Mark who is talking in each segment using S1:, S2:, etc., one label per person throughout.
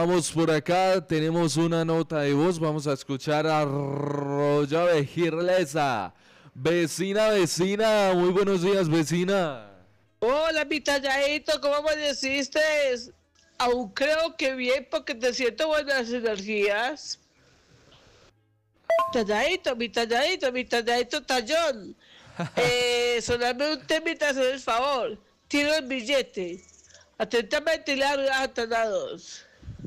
S1: Vamos por acá, tenemos una nota de voz, vamos a escuchar a Roya Vejirlesa. Vecina, vecina, muy buenos días, vecina.
S2: Hola, mi talladito, ¿cómo amaneciste? Aún creo que bien porque te siento buenas energías. Talladito, mi talladito, mi talladito tallón. Soname un temita, hacer el favor. Tiro el billete. Atentamente, larga atanados.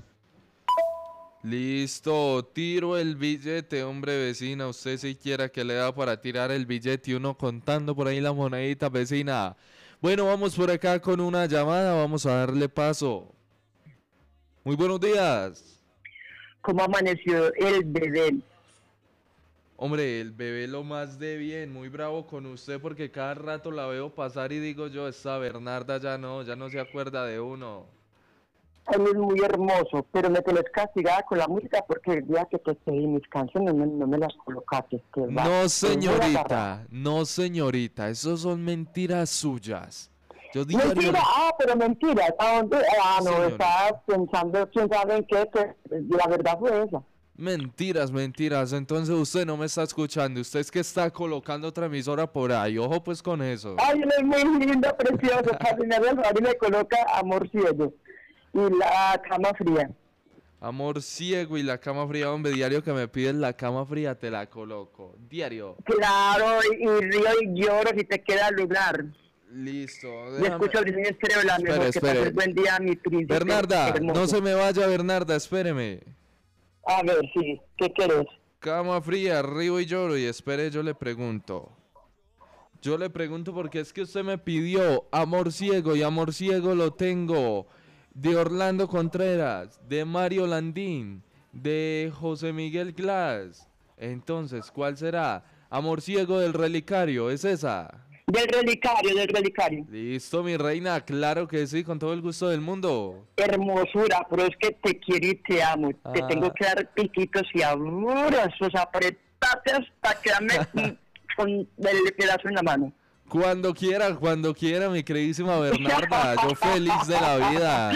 S1: Listo, tiro el billete, hombre vecina, usted si quiera que le da para tirar el billete y uno contando por ahí la monedita, vecina. Bueno, vamos por acá con una llamada, vamos a darle paso. Muy buenos días.
S3: ¿Cómo amaneció el bebé?
S1: Hombre, el bebé lo más de bien, muy bravo con usted porque cada rato la veo pasar y digo yo, esta Bernarda ya no se acuerda de uno.
S3: Él es muy hermoso, pero me tenés castigada con la música porque el día que te pedí mis canciones no me las colocaste.
S1: No señorita, no señorita, eso son mentiras suyas. Yo digo,
S3: mentira, pero mentiras. ¿A dónde? No,
S1: señora,
S3: estaba pensando, quién sabe en qué, que la verdad fue esa.
S1: Mentiras, mentiras, entonces usted no me está escuchando, usted es que está colocando otra emisora por ahí, ojo pues con eso.
S3: Ay, él es muy lindo, precioso, casi me hace el favor y me coloca Amor Ciego y La Cama Fría.
S1: Amor Ciego y La Cama Fría, hombre, diario que me pides La Cama Fría te la coloco, diario.
S3: Claro, y río y lloro si te queda lugar.
S1: Listo,
S3: déjame. Y escucho el niño estéreo la mejor, que pases buen día, mi príncipe.
S1: Bernarda,
S3: hermoso.
S1: no se me vaya, Bernarda, espéreme.
S3: A ver, sí, ¿qué querés?
S1: Cama Fría, río y lloro, y espere, yo le pregunto. Yo le pregunto porque es que usted me pidió Amor Ciego, y Amor Ciego lo tengo de Orlando Contreras, de Mario Landín, de José Miguel Glass. Entonces, ¿cuál será? Amor Ciego del Relicario, ¿es esa?
S3: Del Relicario.
S1: Listo, mi reina, claro que sí, con todo el gusto del mundo.
S3: Hermosura, pero es que te quiero y te amo. Te tengo que dar piquitos y abrazos, apretate hasta quedarme con el pedazo en la mano.
S1: Cuando quiera, mi queridísima Bernarda, yo feliz de la vida.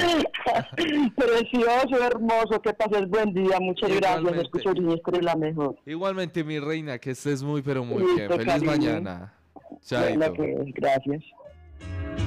S3: Precioso, hermoso, que pases buen día, muchas gracias, escucho Siniestro la mejor.
S1: Igualmente, mi reina, que estés muy, pero muy bien. Feliz mañana. Chaito.
S3: Gracias.